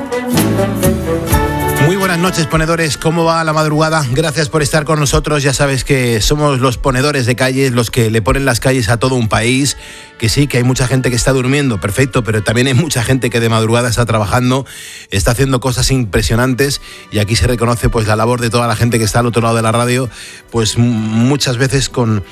Muy buenas noches, ponedores. ¿Cómo va la madrugada? Gracias por estar con nosotros. Ya sabes que somos los ponedores de calles, los que le ponen las calles a todo un país. Que sí, que hay mucha gente que está durmiendo, perfecto, pero también hay mucha gente que de madrugada está trabajando, está haciendo cosas impresionantes, y aquí se reconoce pues la labor de toda la gente que está al otro lado de la radio, pues muchas veces con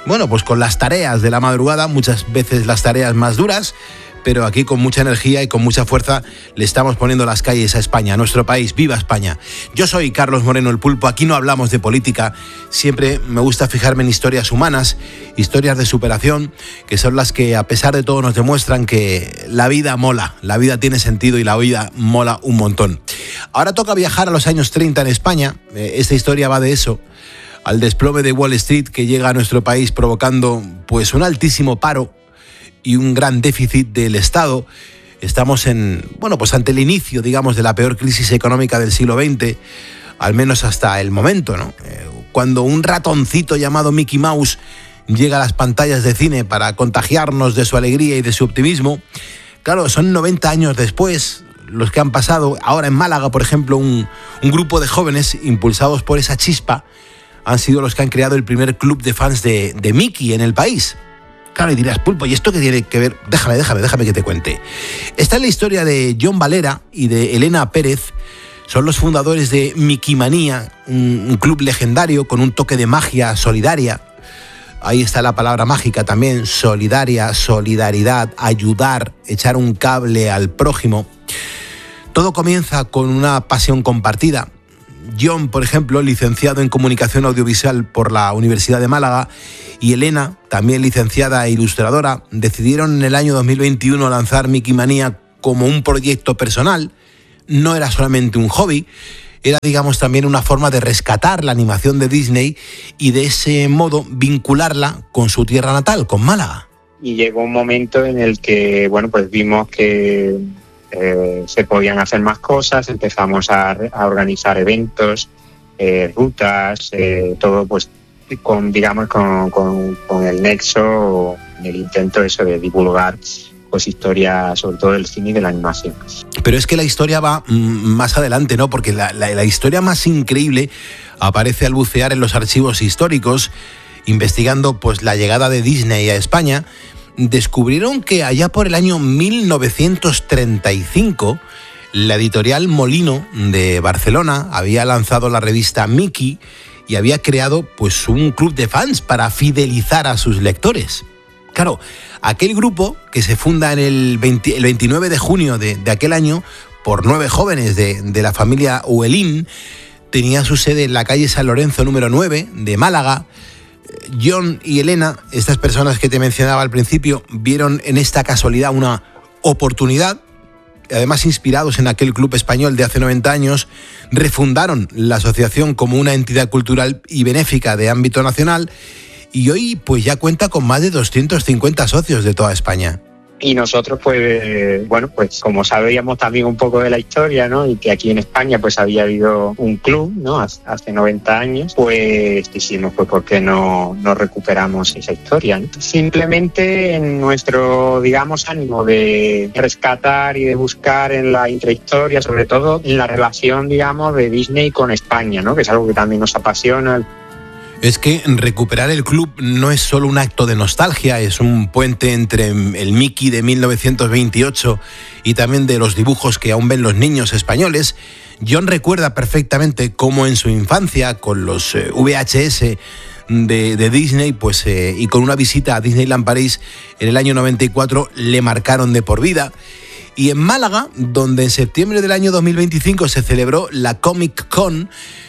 las tareas de la madrugada, muchas veces las tareas más duras, pero aquí con mucha energía y con mucha fuerza le estamos poniendo las calles a España, a nuestro país. ¡Viva España! Yo soy Carlos Moreno el Pulpo, aquí no hablamos de política, siempre me gusta fijarme en historias humanas, historias de superación, que son las que a pesar de todo nos demuestran que la vida mola, la vida tiene sentido y la vida mola un montón. Ahora toca viajar a los años 30 en España, esta historia va de eso, al desplome de Wall Street que llega a nuestro país provocando pues un altísimo paro y un gran déficit del Estado. Estamos ante el inicio, digamos, de la peor crisis económica del siglo XX, al menos hasta el momento, ¿no? Cuando un ratoncito llamado Mickey Mouse llega a las pantallas de cine para contagiarnos de su alegría y de su optimismo. Claro, son 90 años después los que han pasado. Ahora en Málaga, por ejemplo, un grupo de jóvenes impulsados por esa chispa han sido los que han creado el primer club de fans de Mickey en el país. Claro, y dirás, Pulpo, ¿y esto qué tiene que ver? Déjame que te cuente. Esta es la historia de John Valera y de Elena Pérez. Son los fundadores de Mickey Manía, un club legendario con un toque de magia solidaria. Ahí está la palabra mágica también, solidaria, solidaridad, ayudar, echar un cable al prójimo. Todo comienza con una pasión compartida. John, por ejemplo, licenciado en Comunicación Audiovisual por la Universidad de Málaga, y Elena, también licenciada e ilustradora, decidieron en el año 2021 lanzar Mickey Manía como un proyecto personal. No era solamente un hobby, era, digamos, también una forma de rescatar la animación de Disney y de ese modo vincularla con su tierra natal, con Málaga. Y llegó un momento en el que, vimos que se podían hacer más cosas, empezamos a organizar eventos, rutas, todo pues con el nexo, el intento eso de divulgar pues historia, sobre todo del cine y de la animación. Pero es que la historia va más adelante, ¿no? Porque la historia más increíble aparece al bucear en los archivos históricos, investigando pues la llegada de Disney a España. Descubrieron que allá por el año 1935 la editorial Molino de Barcelona había lanzado la revista Mickey y había creado pues un club de fans para fidelizar a sus lectores. Claro, aquel grupo que se funda en el 29 de junio de aquel año por 9 jóvenes de la familia Uelín tenía su sede en la calle San Lorenzo número 9 de Málaga. John y Elena, estas personas que te mencionaba al principio, vieron en esta casualidad una oportunidad. Además, inspirados en aquel club español de hace 90 años, refundaron la asociación como una entidad cultural y benéfica de ámbito nacional, y hoy pues ya cuenta con más de 250 socios de toda España. Y nosotros, pues como sabíamos también un poco de la historia, ¿no? Y que aquí en España pues había habido un club, ¿no? Hace 90 años, pues dijimos, pues ¿por qué no recuperamos esa historia, ¿no? Simplemente en nuestro, digamos, ánimo de rescatar y de buscar en la intrahistoria, sobre todo en la relación, digamos, de Disney con España, ¿no? Que es algo que también nos apasiona. Es que recuperar el club no es solo un acto de nostalgia, es un puente entre el Mickey de 1928 y también de los dibujos que aún ven los niños españoles. John recuerda perfectamente cómo en su infancia, con los VHS de Disney, pues y con una visita a Disneyland París en el año 94, le marcaron de por vida. Y en Málaga, donde en septiembre del año 2025 se celebró la Comic Con,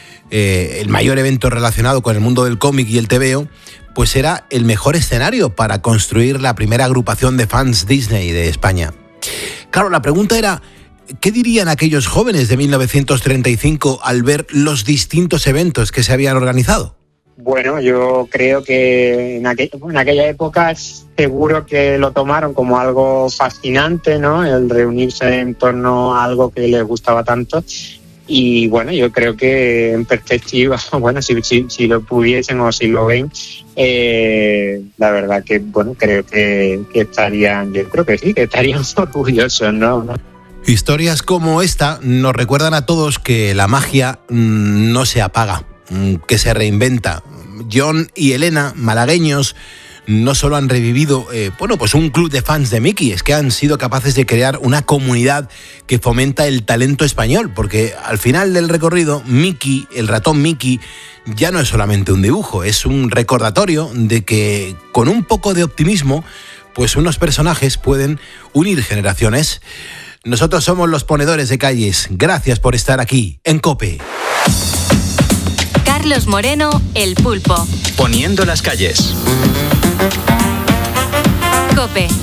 el mayor evento relacionado con el mundo del cómic y el TVO, pues era el mejor escenario para construir la primera agrupación de fans Disney de España. Claro, la pregunta era, ¿qué dirían aquellos jóvenes de 1935 al ver los distintos eventos que se habían organizado? Bueno, yo creo que en aquella época seguro que lo tomaron como algo fascinante, ¿no? El reunirse en torno a algo que les gustaba tanto. Y bueno, yo creo que en perspectiva, si lo pudiesen o si lo ven, la verdad que, creo que estarían, yo creo que sí, que estarían orgullosos, ¿no? Historias como esta nos recuerdan a todos que la magia no se apaga, que se reinventa. John y Elena, malagueños, no solo han revivido pues un club de fans de Mickey, es que han sido capaces de crear una comunidad que fomenta el talento español, porque al final del recorrido, Mickey, el ratón Mickey, ya no es solamente un dibujo, es un recordatorio de que con un poco de optimismo, pues unos personajes pueden unir generaciones. Nosotros somos los ponedores de calles. Gracias por estar aquí en COPE. Carlos Moreno, El Pulpo. Poniendo las calles. COPE.